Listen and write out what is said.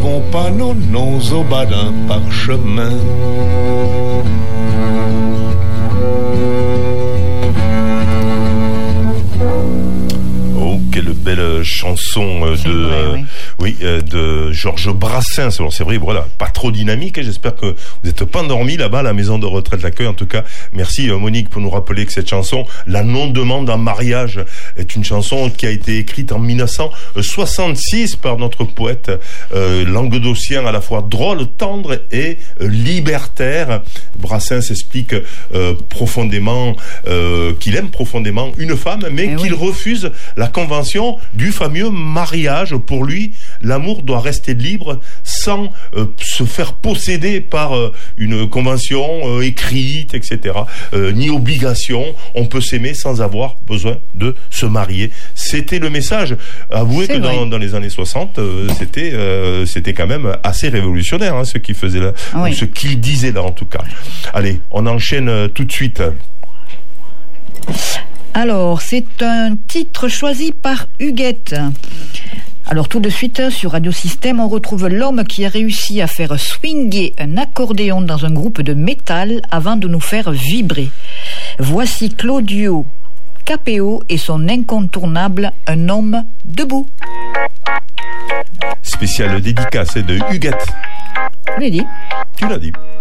n'écrivons pas nos noms au bas d'un parchemin. Quelle belle chanson de Georges Brassens. Alors c'est vrai, voilà, pas trop dynamique. J'espère que vous n'êtes pas endormis là-bas à la maison de retraite L'Accueil. En tout cas, merci Monique pour nous rappeler que cette chanson, La non-demande en mariage, est une chanson qui a été écrite en 1966 par notre poète languedocien, à la fois drôle, tendre et libertaire. Brassens explique profondément qu'il aime profondément une femme, mais qu'il refuse la convention du fameux mariage. Pour lui, l'amour doit rester libre sans se faire posséder par une convention écrite, etc. Ni obligation. On peut s'aimer sans avoir besoin de se marier. C'était le message. Avouez que dans les années 60, c'était quand même assez révolutionnaire, hein, ce qu'il faisait là, ou ce qu'il disait là en tout cas. Allez, on enchaîne tout de suite. Alors, c'est un titre choisi par Huguette. Alors, tout de suite, sur Radio Système, on retrouve l'homme qui a réussi à faire swinguer un accordéon dans un groupe de métal avant de nous faire vibrer. Voici Claudio Capéo et son incontournable Un homme debout. Spéciale dédicace de Huguette. Tu l'as dit. Tu l'as dit.